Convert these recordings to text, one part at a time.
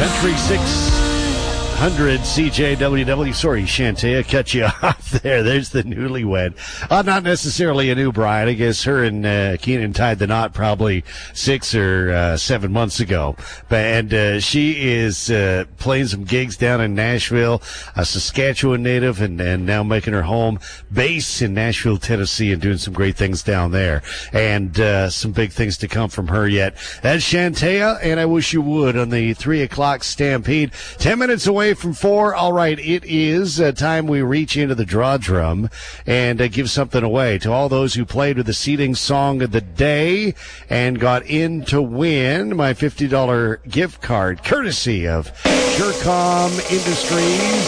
Country 600 CJWW. Sorry, Shantae, cut you off there. There's the newlywed. Not necessarily a new bride. I guess her and Keenan tied the knot probably 6 or 7 months ago. And she is playing some gigs down in Nashville, a Saskatchewan native, and now making her home base in Nashville, Tennessee, and doing some great things down there. And some big things to come from her yet. That's Shantae, and I Wish You Would on the 3 o'clock Stampede. 10 minutes away from 4. All right, it is time we reach into the draw drum and give something away to all those who played with the seeding song of the day and got in to win my $50 gift card courtesy of Surecom Industries.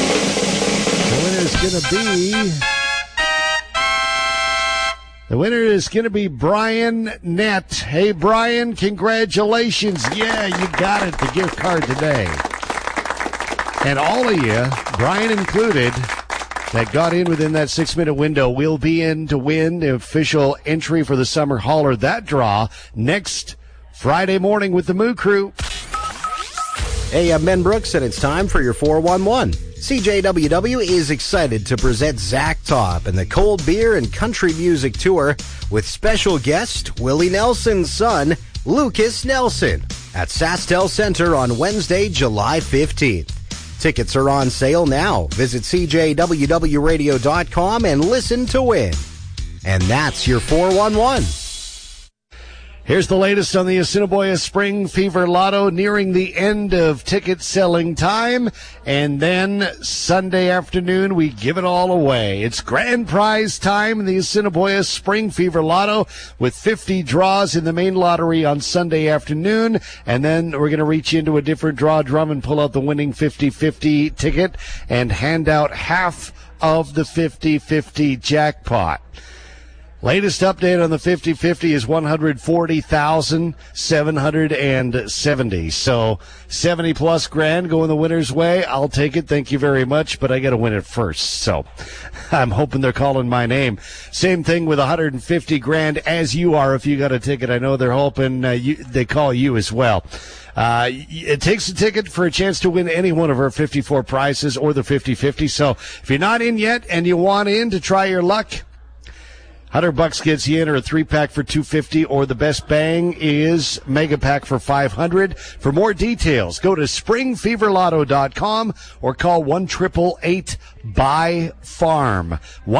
The winner is going to be Brian Nett. Hey, Brian, congratulations. Yeah, you got it, the gift card today. And all of you, Brian included, that got in within that 6-minute window will be in to win the official entry for the Summer Hauler. That draw next Friday morning with the Moo Crew. Hey, I'm Ben Brooks, and it's time for your 411. CJWW is excited to present Zach Top and the Cold Beer and Country Music Tour with special guest Willie Nelson's son, Lucas Nelson, at SaskTel Center on Wednesday, July 15th. Tickets are on sale now. Visit CJWWradio.com and listen to win. And that's your 411. Here's the latest on the Assiniboia Spring Fever Lotto, nearing the end of ticket selling time. And then Sunday afternoon, we give it all away. It's grand prize time in the Assiniboia Spring Fever Lotto with 50 draws in the main lottery on Sunday afternoon. And then we're going to reach into a different draw drum and pull out the winning 50-50 ticket and hand out half of the 50-50 jackpot. Latest update on the 50-50 is 140,770. So 70 plus grand going the winner's way. I'll take it. Thank you very much. But I got to win it first. So I'm hoping they're calling my name. Same thing with 150 grand as you are if you got a ticket. I know they're hoping they call you as well. It takes a ticket for a chance to win any one of our 54 prizes or the 50-50. So if you're not in yet and you want in to try your luck, $100 gets you in, or a 3-pack for $250, or the best bang is Mega Pack for $500. For more details, go to springfeverlotto.com or call 1-888-BUY-FARM.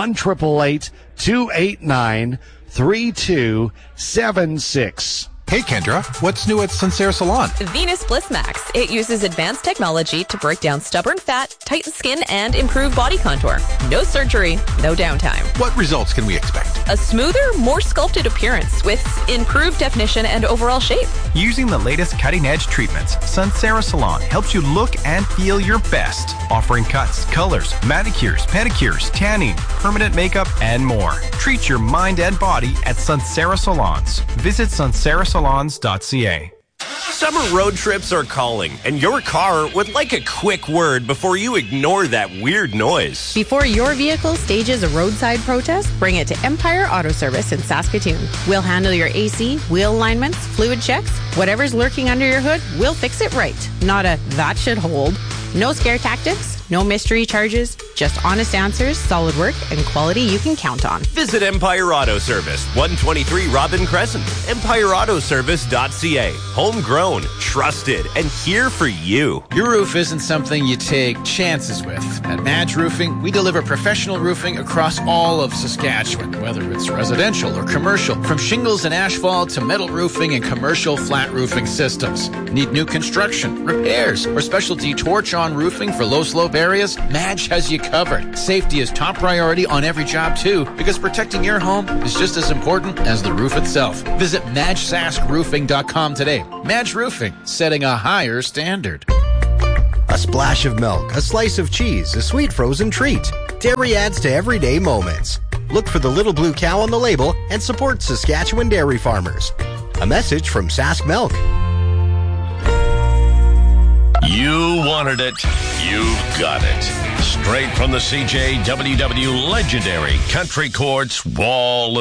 1-888-289-3276. Hey, Kendra, what's new at Suncera Salon? Venus Bliss Max. It uses advanced technology to break down stubborn fat, tighten skin, and improve body contour. No surgery, no downtime. What results can we expect? A smoother, more sculpted appearance with improved definition and overall shape. Using the latest cutting-edge treatments, Suncera Salon helps you look and feel your best, offering cuts, colors, manicures, pedicures, tanning, permanent makeup, and more. Treat your mind and body at Suncera Salons. Visit suncerasalons.ca. Summer road trips are calling, and your car would like a quick word before you ignore that weird noise. Before your vehicle stages a roadside protest, bring it to Empire Auto Service in Saskatoon. We'll handle your AC, wheel alignments, fluid checks, whatever's lurking under your hood, we'll fix it right. Not a that should hold. No scare tactics, no mystery charges, just honest answers, solid work, and quality you can count on. Visit Empire Auto Service, 123 Robin Crescent, empireautoservice.ca. Homegrown, trusted, and here for you. Your roof isn't something you take chances with. At Madge Roofing, we deliver professional roofing across all of Saskatchewan, whether it's residential or commercial, from shingles and asphalt to metal roofing and commercial flat roofing systems. Need new construction, repairs, or specialty torch-on roofing for low-slope areas? Madge has you covered. Safety is top priority on every job, too, because protecting your home is just as important as the roof itself. Visit MadgeSaskRoofing.com today. Madge Roofing, setting a higher standard. A splash of milk, a slice of cheese, a sweet frozen treat. Dairy adds to everyday moments. Look for the little blue cow on the label and support Saskatchewan dairy farmers. A message from Sask Milk. You wanted it. You've got it. Straight from the CJWW legendary Country Courts Wall